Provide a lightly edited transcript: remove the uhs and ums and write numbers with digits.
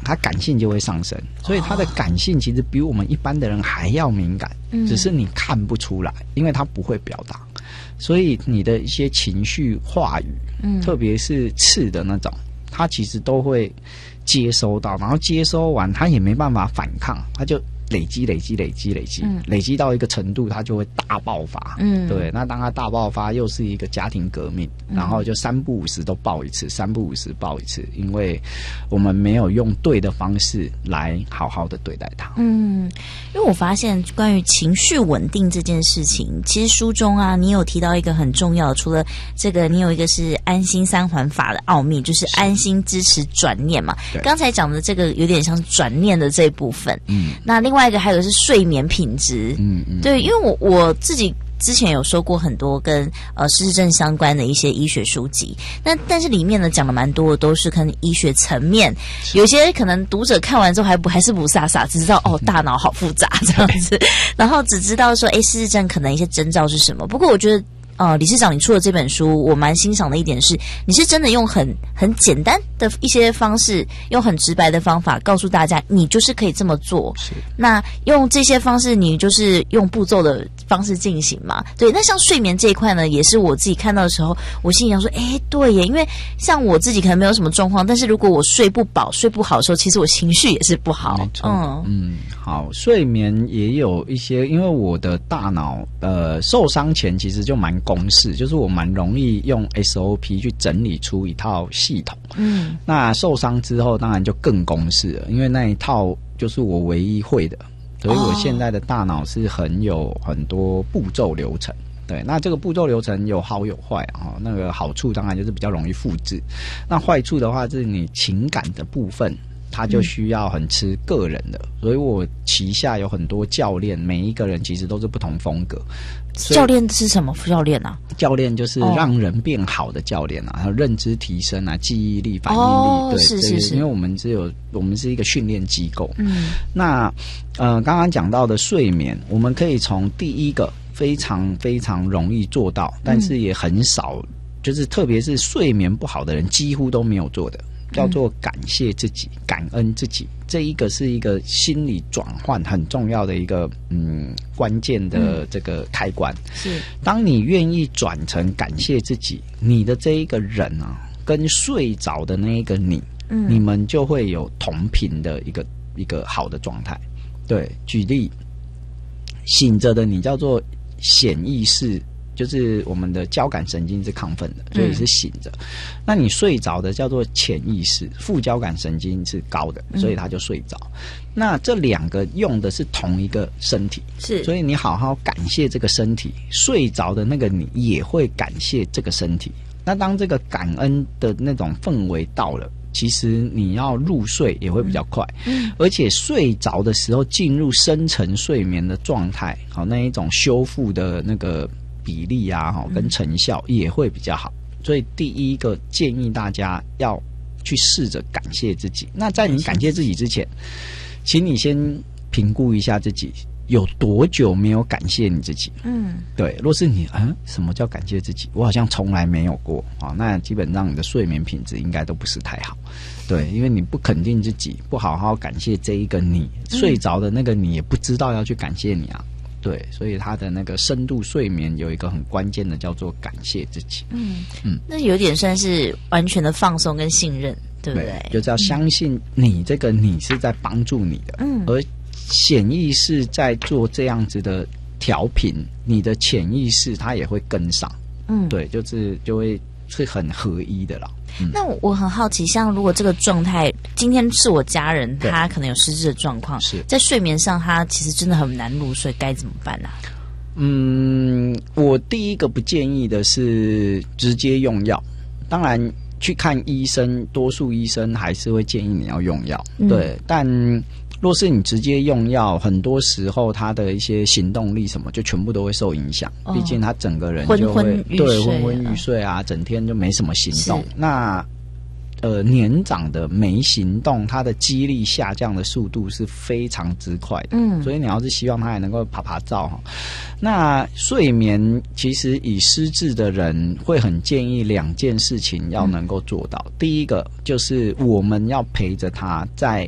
他感性就会上升，所以他的感性其实比我们一般的人还要敏感，只是你看不出来，因为他不会表达，所以你的一些情绪话语，特别是刺的那种，他其实都会接收到，然后接收完他也没办法反抗，他就累积到一个程度，它就会大爆发。对。那当它大爆发，又是一个家庭革命，然后就3不5时都爆一次，3不5时爆一次，因为我们没有用对的方式来好好的对待它。 因为我发现关于情绪稳定这件事情，其实书中啊，你有提到一个很重要的，除了这个，你有一个是安心3环法的奥秘，就是安心、支持、转念嘛。刚才讲的这个有点像转念的这一部分。那另外一个还有是睡眠品质。对，因为我自己之前有收过很多跟失智症相关的一些医学书籍，但是里面呢讲的蛮多的都是跟医学层面，有些可能读者看完之后还是不飒飒，只知道大脑好复杂这样子，然后只知道说失智症可能一些征兆是什么。不过我觉得理事长你出了这本书，我蛮欣赏的一点是，你是真的用很简单的一些方式，用很直白的方法告诉大家，你就是可以这么做。那用这些方式，你就是用步骤的方式进行嘛。对，那像睡眠这一块呢，也是我自己看到的时候，我心里想说，对耶，因为像我自己可能没有什么状况，但是如果我睡不饱、睡不好的时候，其实我情绪也是不好。 好，睡眠也有一些，因为我的大脑受伤前其实就蛮公式，就是我蛮容易用 SOP 去整理出一套系统。那受伤之后当然就更公式了，因为那一套就是我唯一会的，所以我现在的大脑是有很多步骤流程。对，那这个步骤流程有好有坏啊。那个好处当然就是比较容易复制，那坏处的话是你情感的部分，他就需要很吃个人的，所以我旗下有很多教练，每一个人其实都是不同风格。 教练是什么教练啊？ 教练就是让人变好的教练啊，还有认知提升啊，记忆力、反应力。对，是，因为我们是一个训练机构。那刚刚讲到的睡眠，我们可以从第一个非常非常容易做到，但是也很少，就是特别是睡眠不好的人几乎都没有做的，叫做感谢自己、感恩自己。这一个是一个心理转换很重要的一个关键的这个开关。 是，当你愿意转成感谢自己，你的这一个人啊，跟睡着的那一个你们就会有同频的一个好的状态。对，举例，醒着的你叫做显意识，就是我们的交感神经是亢奋的，所以是醒着。那你睡着的叫做潜意识，副交感神经是高的，所以他就睡着。那这两个用的是同一个身体，是，所以你好好感谢这个身体，睡着的那个你也会感谢这个身体。那当这个感恩的那种氛围到了，其实你要入睡也会比较快，而且睡着的时候进入深层睡眠的状态，好，那一种修复的那个比例啊，跟成效也会比较好。所以第一个建议大家要去试着感谢自己。那在你感谢自己之前，请你先评估一下自己有多久没有感谢你自己。对，若是你什么叫感谢自己？我好像从来没有过啊，那基本上你的睡眠品质应该都不是太好。对，因为你不肯定自己，不好好感谢这一个你，睡着的那个你也不知道要去感谢你啊。对，所以他的那个深度睡眠有一个很关键的叫做感谢自己。 那有点算是完全的放松跟信任，对不对？ 就是要相信你这个你是在帮助你的，而潜意识在做这样子的调频，你的潜意识它也会跟上。对，就会是很合一的啦。 那我很好奇，像如果这个状态今天是我家人，他可能有失智的状况，在睡眠上他其实真的很难入睡，该怎么办啊？ 我第一个不建议的是直接用药，当然去看医生，多数医生还是会建议你要用药，对，但若是你直接用药，很多时候他的一些行动力什么就全部都会受影响，毕竟他整个人就会昏昏欲睡啊，整天就没什么行动。那年长的没行动，他的肌力下降的速度是非常之快的，所以你要是希望他还能够爬爬照，那睡眠其实以失智的人会很建议2件事情要能够做到。第一个就是我们要陪着他在